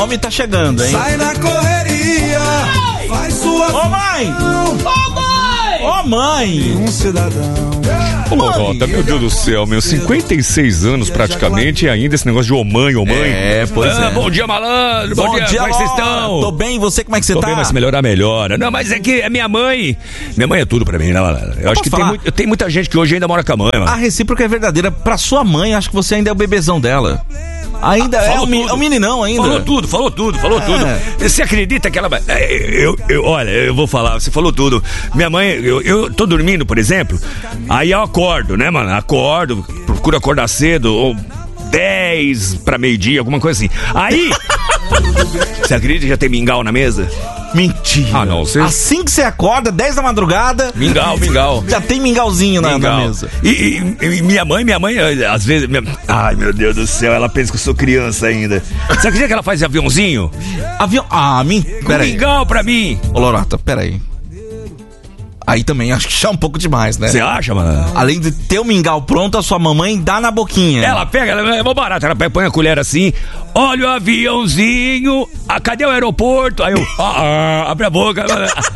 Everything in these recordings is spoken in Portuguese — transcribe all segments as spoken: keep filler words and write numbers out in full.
nome tá chegando, hein? Sai na correria, faz sua... Ô mãe! Ô mãe! Ô mãe! Um cidadão. Ô, Lorota, meu Deus do céu, meu, cinquenta e seis anos praticamente e ainda esse negócio de ô mãe, ô mãe. É, pois ah, é. Bom dia, malandro, bom, bom dia, dia, como é que vocês estão? Tô bem, você, como é que você Tô tá? bem, mas se melhorar, melhora. Não, mas é que é minha mãe, minha mãe é tudo pra mim, né, malandro? Eu acho que tem, muito, tem muita gente que hoje ainda mora com a mãe, mano. A recíproca é verdadeira. Pra sua mãe, acho que você ainda é o bebezão dela. Ainda ah, é, um, é um meninão ainda. Falou tudo, falou tudo, falou é. tudo. Você acredita que ela... Eu, eu, olha, eu vou falar, você falou tudo. Minha mãe, eu, eu tô dormindo, por exemplo, aí eu acordo, né, mano? Acordo, procuro acordar cedo, ou dez pra meio-dia, alguma coisa assim. Aí, você acredita que já tem mingau na mesa? Mentira. Ah, não, você... Assim que você acorda, dez da madrugada... Mingau, mingau. Já tem mingauzinho na, mingau. na mesa. E, e, e minha mãe, minha mãe, às vezes... Minha... Ai, meu Deus do céu, ela pensa que eu sou criança ainda. Você acredita que ela faz aviãozinho? Avião... Ah, mim... Com mingau pra mim. Ô, Lorota, peraí. Aí também acho que já é um pouco demais, né? Você acha, mano? Além de ter o mingau pronto, a sua mamãe dá na boquinha. Ela pega, ela é mó barata, ela pega, põe a colher assim, olha o aviãozinho, ah, cadê o aeroporto? Aí eu, ah, ah, abre a boca.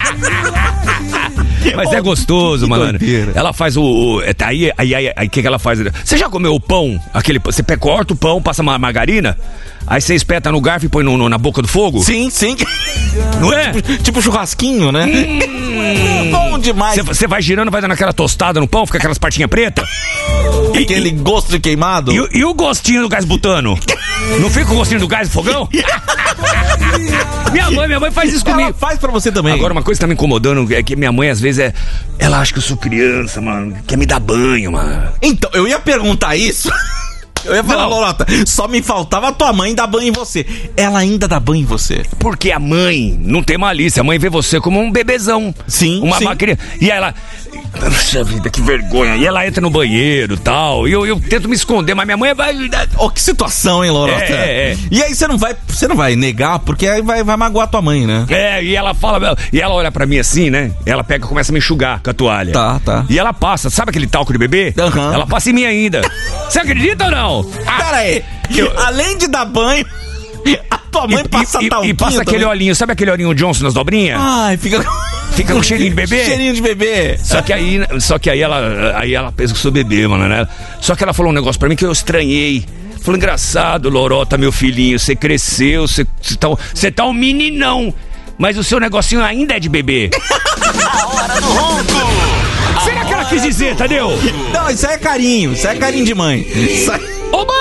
Mas é gostoso, mano. Ela faz o... o aí, aí, aí, aí, que que ela faz? Você já comeu o pão? Aquele, você corta o pão, passa uma margarina, aí você espeta no garfo e põe no, no, na boca do fogo? Sim, sim. Não é? Tipo, tipo churrasquinho, né? Hum, bom demais. Você vai girando, vai dando aquela tostada no pão, fica aquelas partinhas pretas. Aquele gosto de queimado. E, e o gostinho do gás butano? Não fica o gostinho do gás do fogão? Minha mãe, minha mãe faz isso comigo. Ela faz pra você também. Agora, uma coisa que tá me incomodando é que minha mãe, às vezes, é... Ela acha que eu sou criança, mano. Quer me dar banho, mano. Então, eu ia perguntar isso... Eu ia falar, Lorota, só me faltava a tua mãe dar banho em você. Ela ainda dá banho em você. Porque a mãe não tem malícia. A mãe vê você como um bebezão. Sim, uma sim. Máquina. E ela... Puxa vida, que vergonha. E ela entra no banheiro e tal. E eu, eu tento me esconder, mas minha mãe vai... Oh, que situação, hein, Lorota? É, é. E aí você não vai, você não vai negar, porque aí vai, vai magoar tua mãe, né? É, e ela fala... E ela olha pra mim assim, né? Ela pega e começa a me enxugar com a toalha. Tá, tá. E ela passa, sabe aquele talco de bebê? Uhum. Ela passa em mim ainda. Você acredita ou não? Ah, pera aí. Eu... Além de dar banho... A tua mãe e, passa e, talquinho e passa também. aquele olhinho, sabe aquele olhinho Johnson nas dobrinhas? Ai, fica... Fica com cheirinho de bebê? Cheirinho de bebê. Só que aí, só que aí ela, aí ela pensa que eu sou bebê, mano, né? Só que ela falou um negócio pra mim que eu estranhei. Falou, engraçado, Lorota, meu filhinho, você cresceu, você, você, tá, você tá um meninão, mas o seu negocinho ainda é de bebê. A hora do ronco. Será que ela quis dizer, Tadeu? Não, isso aí é carinho, isso aí é carinho de mãe. Isso aí... Ô, mãe!